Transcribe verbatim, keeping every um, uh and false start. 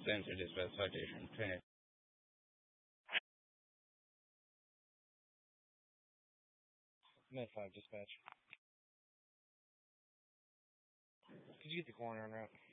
Center dispatch citation. Ten. Med five dispatch. Could you get the coroner on route?